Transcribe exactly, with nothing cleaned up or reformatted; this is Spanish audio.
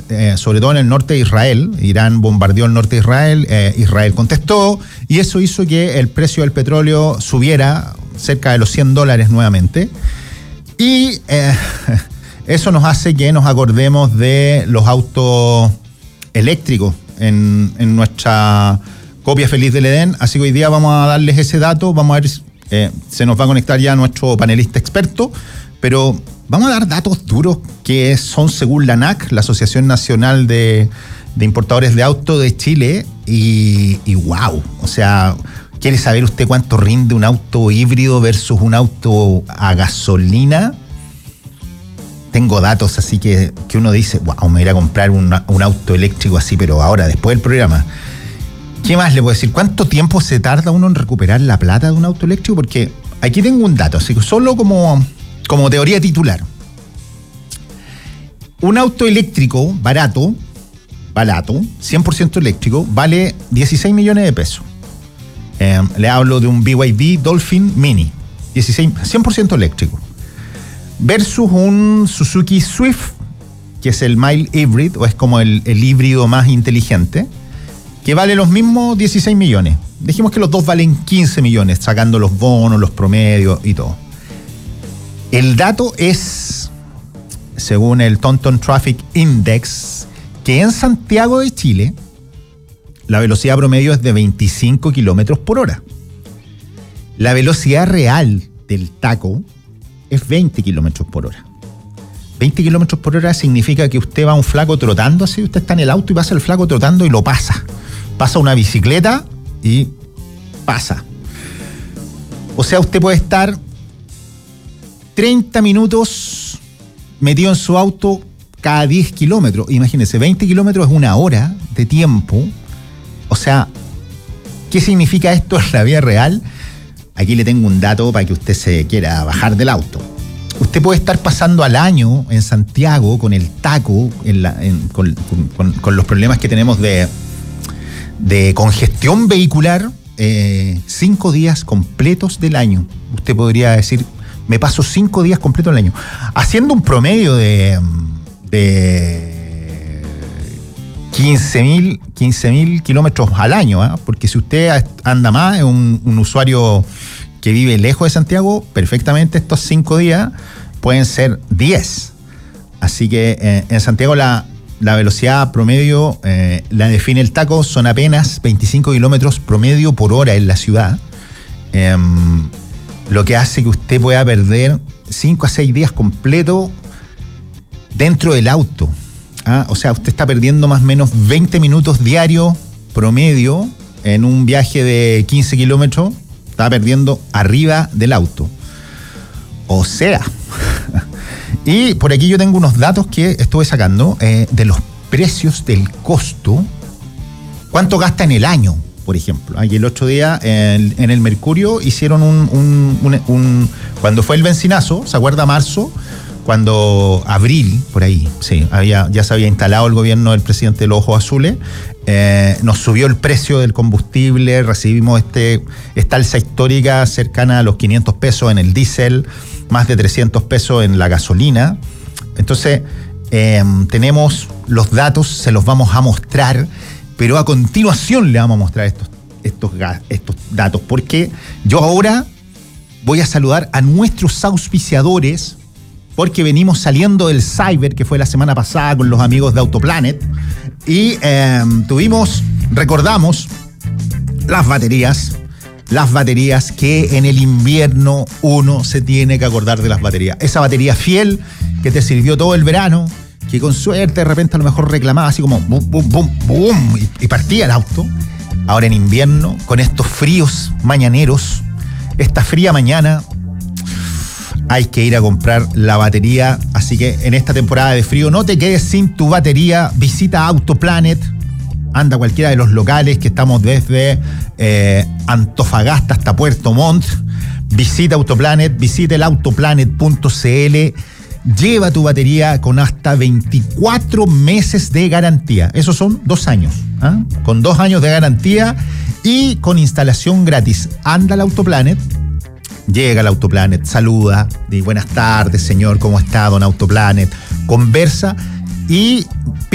eh, sobre todo en el norte de Israel. Irán bombardeó el norte de Israel, eh, Israel contestó, y eso hizo que el precio del petróleo subiera cerca de los cien dólares nuevamente. Y eh, eso nos hace que nos acordemos de los autos eléctricos en, en nuestra copia feliz del Edén. Así que hoy día vamos a darles ese dato, vamos a ver, eh, se nos va a conectar ya nuestro panelista experto, pero vamos a dar datos duros que son según la A N A C, la Asociación Nacional de, de Importadores de Autos de Chile, y, y wow, o sea, ¿quiere saber usted cuánto rinde un auto híbrido versus un auto a gasolina? Tengo datos así que, que uno dice, wow, me voy a ir a comprar una, un auto eléctrico así, pero ahora, después del programa. ¿Qué más le puedo decir? ¿Cuánto tiempo se tarda uno en recuperar la plata de un auto eléctrico? Porque aquí tengo un dato, así que solo como, como teoría titular. Un auto eléctrico barato, barato, cien por ciento eléctrico, vale dieciséis millones de pesos. Eh, le hablo de un B Y D Dolphin Mini, dieciséis, cien por ciento eléctrico. Versus un Suzuki Swift, que es el mild hybrid, o es como el, el híbrido más inteligente, que vale los mismos dieciséis millones. Dijimos que los dos valen quince millones, sacando los bonos, los promedios y todo. El dato es, según el TomTom Traffic Index, que en Santiago de Chile la velocidad promedio es de veinticinco kilómetros por hora. La velocidad real del taco es veinte kilómetros por hora. veinte kilómetros por hora significa que usted va a un flaco trotando, así usted está en el auto y pasa el flaco trotando y lo pasa. Pasa una bicicleta y pasa. O sea, usted puede estar treinta minutos metido en su auto cada diez kilómetros. Imagínense, veinte kilómetros es una hora de tiempo. O sea, ¿qué significa esto en la vida real? Aquí le tengo un dato para que usted se quiera bajar del auto. Usted puede estar pasando al año en Santiago con el taco, en la, en, con, con, con los problemas que tenemos de, de congestión vehicular, eh, cinco días completos del año. Usted podría decir, me paso cinco días completos del año. Haciendo un promedio de, de quince mil kilómetros al año, ¿eh? Porque si usted anda más, es un, un usuario que vive lejos de Santiago, perfectamente estos cinco días pueden ser diez. Así que eh, en Santiago la, la velocidad promedio eh, la define el taco, son apenas veinticinco kilómetros promedio por hora en la ciudad, eh, lo que hace que usted pueda perder cinco a seis días completos dentro del auto. ¿Ah? O sea, usted está perdiendo más o menos veinte minutos diarios promedio en un viaje de quince kilómetros. Está perdiendo arriba del auto. O sea, y por aquí yo tengo unos datos que estuve sacando eh, de los precios del costo. ¿Cuánto gasta en el año, por ejemplo? Aquí el otro día en, en el Mercurio hicieron un, un, un, un... Cuando fue el benzinazo, ¿se acuerda? Marzo, cuando abril, por ahí, sí, había, ya se había instalado el gobierno del presidente de los Ojos Azules, eh, nos subió el precio del combustible, recibimos este, esta alza histórica cercana a los quinientos pesos en el diésel, más de trescientos pesos en la gasolina. Entonces, eh, tenemos los datos, se los vamos a mostrar, pero a continuación le vamos a mostrar estos, estos, estos datos, porque yo ahora voy a saludar a nuestros auspiciadores, porque venimos saliendo del Cyber, que fue la semana pasada con los amigos de Autoplanet, y eh, tuvimos, recordamos, las baterías, las baterías que en el invierno uno se tiene que acordar de las baterías. Esa batería fiel que te sirvió todo el verano, que con suerte de repente a lo mejor reclamaba así como bum, bum, bum, bum, y, y partía el auto. Ahora en invierno, con estos fríos mañaneros, esta fría mañana, hay que ir a comprar la batería. Así que en esta temporada de frío no te quedes sin tu batería. Visita Autoplanet, anda a cualquiera de los locales que estamos desde eh, Antofagasta hasta Puerto Montt. Visita Autoplanet, visita el autoplanet punto c l. Lleva tu batería con hasta veinticuatro meses de garantía. Esos son dos años, ¿eh? Con dos años de garantía y con instalación gratis. Anda al Autoplanet. Llega al Autoplanet, saluda, di buenas tardes, señor, ¿cómo está, don Autoplanet? Conversa y